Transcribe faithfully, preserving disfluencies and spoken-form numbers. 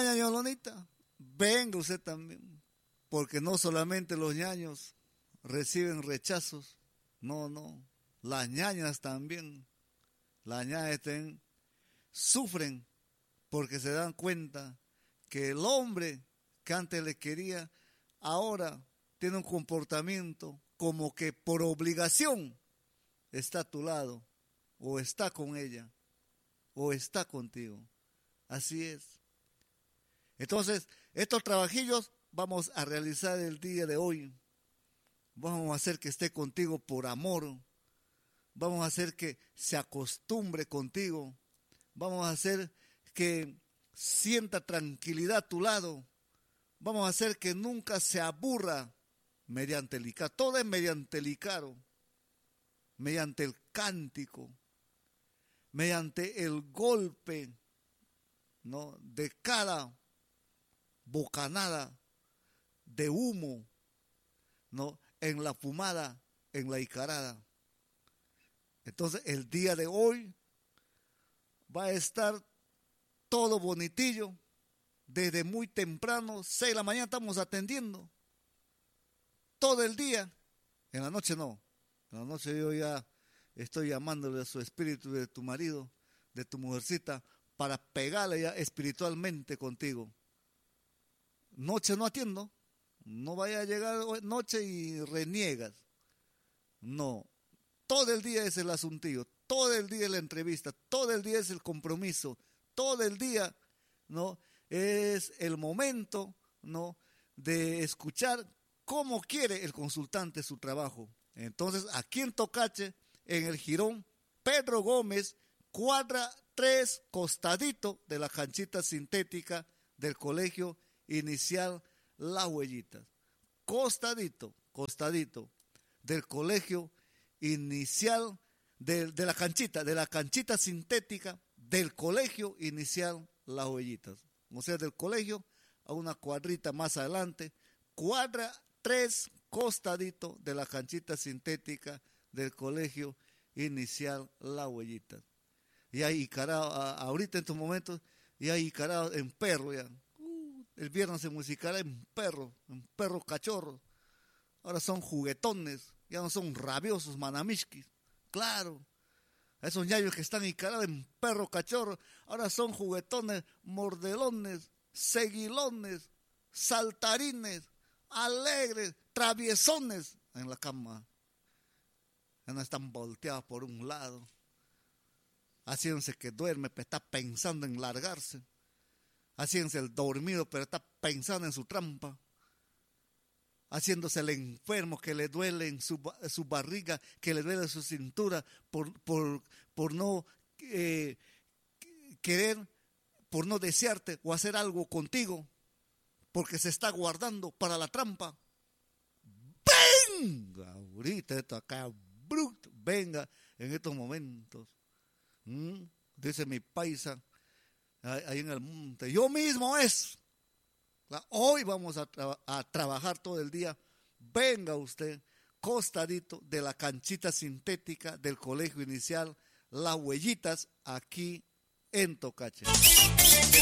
ñaña Yolonita, venga usted también, porque no solamente los ñaños reciben rechazos, no, no, las ñañas también, las ñañas también sufren porque se dan cuenta que el hombre que antes le quería, ahora tiene un comportamiento como que por obligación está a tu lado, o está con ella, o está contigo. Así es. Entonces, estos trabajillos vamos a realizar el día de hoy. Vamos a hacer que esté contigo por amor. Vamos a hacer que se acostumbre contigo. Vamos a hacer que sienta tranquilidad a tu lado. Vamos a hacer que nunca se aburra mediante el icaro. Todo es mediante el icaro, mediante el cántico, mediante el golpe, ¿no?, de cada bocanada de humo, ¿no?, en la fumada, en la icarada. Entonces el día de hoy va a estar todo bonitillo, desde muy temprano, seis de la mañana estamos atendiendo, todo el día. En la noche no, en la noche yo ya estoy llamándole a su espíritu de tu marido, de tu mujercita, para pegarle ya espiritualmente contigo. Noche no atiendo, no vaya a llegar noche y reniegas. No, todo el día es el asuntillo, todo el día es la entrevista, todo el día es el compromiso, todo el día, ¿no?, es el momento, ¿no?, de escuchar cómo quiere el consultante su trabajo. Entonces, aquí en Tocache, en el jirón Pedro Gómez, cuadra tres, costadito de la canchita sintética del Colegio Inicial Las Huellitas. Costadito, costadito del Colegio Inicial, de, de la canchita, de la canchita sintética del Colegio Inicial Las Huellitas. O sea, del colegio a una cuadrita más adelante, cuadra tres, costadito de la canchita sintética del Colegio Inicial Las Huellitas. Y hay Icarao, ahorita en estos momentos, y hay Icarao en perro ya. Uh, el viernes se musicará en perro, en perro cachorro. Ahora son juguetones, ya no son rabiosos manamishkis. Claro, esos ñayos que están Icarados en perro cachorro, ahora son juguetones, mordelones, seguilones, saltarines, alegres, traviesones en la cama. Ya no están volteados por un lado, haciéndose que duerme, pero está pensando en largarse, haciéndose el dormido, pero está pensando en su trampa, haciéndose el enfermo que le duele en su, su barriga, que le duele en su cintura, por, por, por no eh, querer, por no desearte o hacer algo contigo, porque se está guardando para la trampa. Venga, ahorita esto acá, bruto, venga en estos momentos. ¿Mm? Dice mi paisa, ahí en el monte, yo mismo es. Hoy vamos a, tra- a trabajar todo el día. Venga usted, costadito de la canchita sintética del Colegio Inicial Las Huellitas, aquí en Tocache.